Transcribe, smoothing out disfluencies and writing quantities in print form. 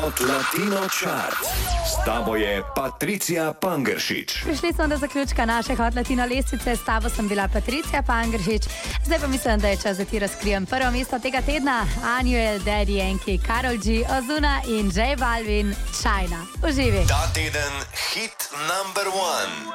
Latino Chart. S tabo je Patricija Pangeršič. Prišli smo do zaključka naše Hot Latino lestvice. S tabo sem bila Patricija Pangeršič. Zdaj pa mislim, da je čas, da ti razkrijem prvo mesto tega tedna. Anuel, Daddy Yankee, Karol G, Ozuna in J Balvin, China. Uživi! Ta teden hit number 1.